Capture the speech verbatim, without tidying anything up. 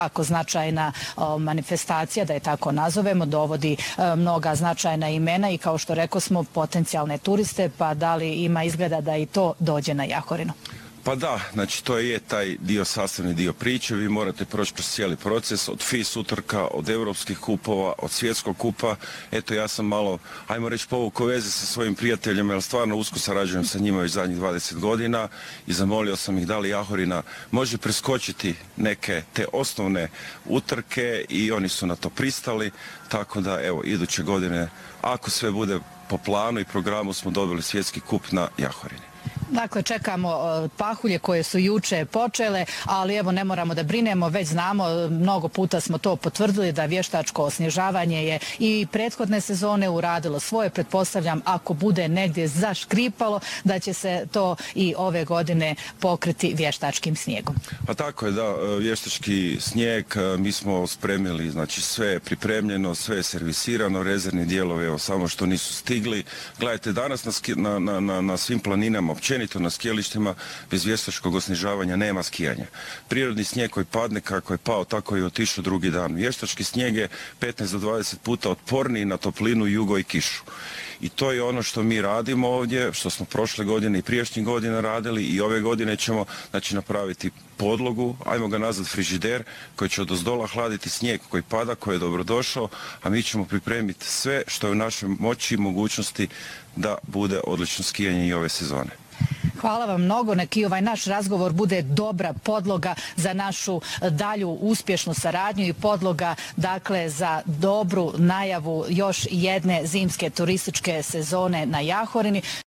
jako značajna manifestacija, da je tako nazovemo, dovodi mnoga značajna imena i kao što rekao smo potencijalne turiste, pa da li ima izgleda da i to dođe na Jahorinu? Pa da, znači to je taj dio, sastavni dio priče, vi morate proći kroz cijeli proces, od F I S utrka, od evropskih kupova, od svjetskog kupa. Eto, ja sam malo, ajmo reći, povukao veze sa svojim prijateljima, jer stvarno usko sarađujem sa njima već zadnjih dvadeset godina i zamolio sam ih da li Jahorina može preskočiti neke te osnovne utrke i oni su na to pristali, tako da evo, iduće godine, ako sve bude po planu i programu, smo dobili svjetski kup na Jahorini. Dakle, čekamo pahulje koje su juče počele, ali evo ne moramo da brinemo, već znamo, mnogo puta smo to potvrdili da vještačko osnježavanje je i prethodne sezone uradilo svoje. Pretpostavljam, ako bude negdje zaškripalo, da će se to i ove godine pokriti vještačkim snijegom. Pa tako je, da, vještački snijeg, mi smo spremili, znači sve je pripremljeno, sve je servisirano, rezervni dijelovi, evo, samo što nisu stigli. Gledajte, danas na, na, na, na, na svim planinama, općenito na skijalištima, bez vještačkog osnježavanja nema skijanja. Prirodni snijeg koji padne, kako je pao, tako je otišao drugi dan. Vještački snijeg je petnaest do dvadeset puta otporniji na toplinu, jugo i kišu. I to je ono što mi radimo ovdje, što smo prošle godine i prijašnjih godina radili i ove godine ćemo, znači, napraviti podlogu, ajmo ga nazvat frižider, koji će odozdola hladiti snijeg koji pada, koji je dobrodošao, a mi ćemo pripremiti sve što je u našoj moći i mogućnosti da bude odlično skijanje i ove sezone. Hvala vam mnogo, neki ovaj naš razgovor bude dobra podloga za našu dalju uspješnu saradnju i podloga, dakle, za dobru najavu još jedne zimske turističke sezone na Jahorini.